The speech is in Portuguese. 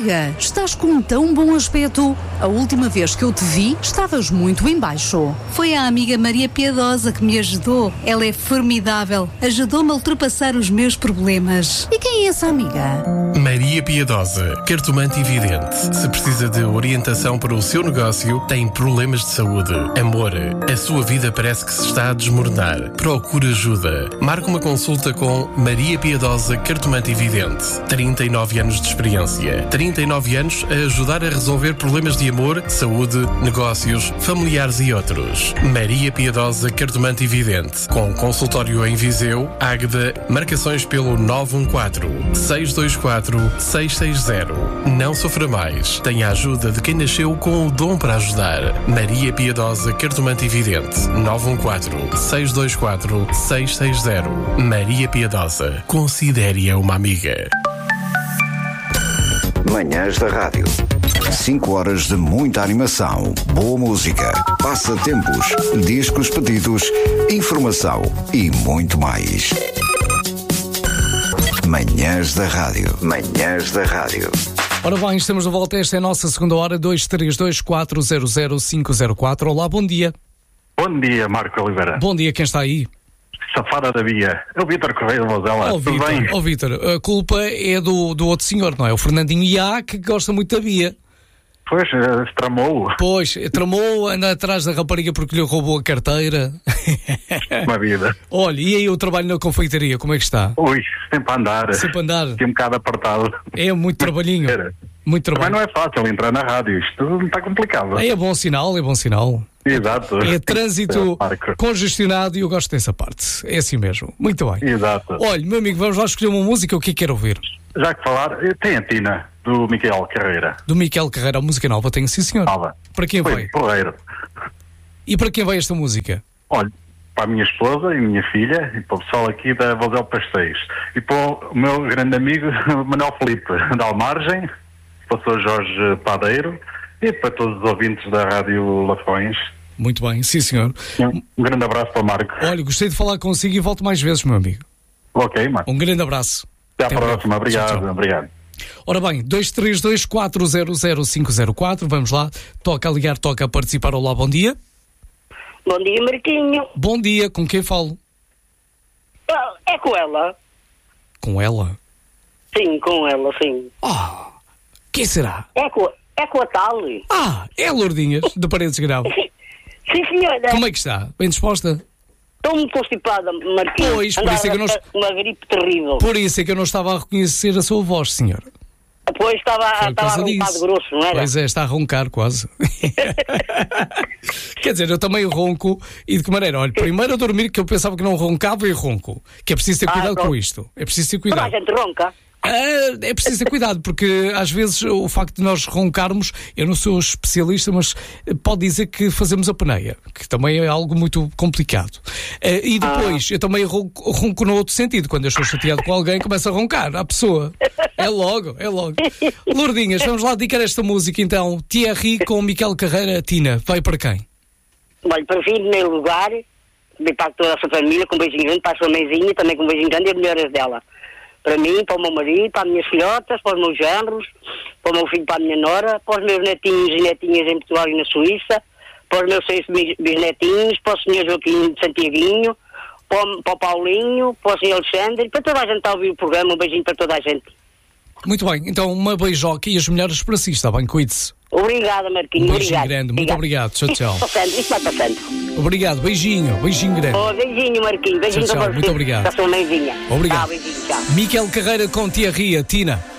amiga, estás com um tão bom aspecto. A última vez que eu te vi, estavas muito em baixo. Foi a amiga Maria Piedosa que me ajudou. Ela é formidável. Ajudou-me a ultrapassar os meus problemas. E quem é essa amiga? Maria Piedosa, cartomante e vidente. Se precisa de orientação para o seu negócio, tem problemas de saúde, amor, a sua vida parece que se está a desmoronar. Procure ajuda. Marque uma consulta com Maria Piedosa, cartomante e vidente. 39 anos de experiência. 39 anos a ajudar a resolver problemas de amor, saúde, negócios, familiares e outros. Maria Piedosa, cartomante e vidente. Com consultório em Viseu, Águeda, marcações pelo 914-624-660. Não sofra mais. Tenha a ajuda de quem nasceu com o dom para ajudar. Maria Piedosa, cartomante e vidente. 914-624-660. Maria Piedosa. Considere-a uma amiga. Manhãs da Rádio. 5 horas de muita animação, boa música, passatempos, discos pedidos, informação e muito mais. Manhãs da Rádio. Manhãs da Rádio. Ora bem, estamos de volta. Esta é a nossa segunda hora, 232-400-504. Olá, bom dia. Bom dia, Marco Oliveira. Bom dia, quem está aí? Safara da Via. É o Vítor Correia de Mozela. Tudo bem? Vítor, a culpa é do outro senhor, não é? O Fernandinho Iá, que gosta muito da Via. Pois, tramou. Pois, tramou, anda atrás da rapariga porque lhe roubou a carteira. Uma vida. Olha, e aí o trabalho na confeitaria, como é que está? Ui, sempre a andar. Sempre a andar. Tem um bocado apertado. É muito trabalhinho. Muito trabalho. Mas não é fácil entrar na rádio, isto está complicado. É bom sinal, é bom sinal. Exato. É trânsito congestionado e eu gosto dessa parte. É assim mesmo. Muito bem. Exato. Olha, meu amigo, vamos lá escolher uma música, o que é que quer ouvir? Já que falar, tem a Tina, do Miquel Carreira. Do Miquel Carreira, a música nova, tenho, sim senhor. Nova. Para quem vai? Porreiro. E para quem vai esta música? Olha, para a minha esposa e minha filha, e para o pessoal aqui da Vozel Pastéis. E para o meu grande amigo Manuel Filipe, da Almargem, para o Sr. Jorge Padeiro e para todos os ouvintes da Rádio Lafões. Muito bem, sim senhor. Um grande abraço para o Marco. Olha, gostei de falar consigo e volto mais vezes, meu amigo. Ok, Marco. Um grande abraço. Até à próxima. Obrigado. Tchau, tchau. Obrigado. Ora bem, 232-400-504, vamos lá. Toca a ligar, toca a participar. Olá, bom dia. Bom dia, Marquinho. Bom dia, com quem falo? É com ela. Com ela? Sim, com ela, sim. Quem será? É com a tal. É a Lourdinhas, de Paredes Grave. Sim, senhora. Como é que está? Bem disposta? Estou muito constipada, Marquinhos. Pois, por isso é que eu não... Uma gripe terrível. Por isso é que eu não estava a reconhecer a sua voz, senhor. Pois estava a roncar grosso, não era? Pois é, está a roncar quase. Quer dizer, eu também ronco. E de que maneira? Olha, primeiro a dormir, que eu pensava que não roncava, e ronco. Que é preciso ter cuidado com isto. É preciso ter cuidado. Toda a gente ronca. É preciso ter cuidado, porque às vezes o facto de nós roncarmos, eu não sou especialista, mas pode dizer que fazemos apneia, que também é algo muito complicado. E depois, eu também ronco no outro sentido, quando eu estou chateado com alguém, começo a roncar à pessoa. É logo. Lourdinhas, vamos lá dedicar esta música então. Thierry com Miquel Carreira, Tina, vai para quem? Olha, para vir em primeiro lugar, para toda a sua família, com um beijinho grande, para a sua mãezinha, também com um beijinho grande, e as melhoras dela. Para mim, para o meu marido, para as minhas filhotas, para os meus genros, para o meu filho, para a minha nora, para os meus netinhos e netinhas em Portugal e na Suíça, para os meus 6 bisnetinhos, para o Sr. Joaquim de Santiaguinho, para o Paulinho, para o Sr. Alexandre, para toda a gente que está a ouvir o programa, um beijinho para toda a gente. Muito bem, então uma beijoca e as melhores para si, está bem? Cuide-se. Obrigada, Marquinhos. Um beijinho grande, muito obrigado. Tchau. Isto vai passando. Obrigado, beijinho grande. Beijinho, Marquinhos. Beijinho tchau, para você. muito obrigado. Da sua mãezinha. Obrigado. Beijinho, tchau. Miquel Carreira com Thierry, Tina.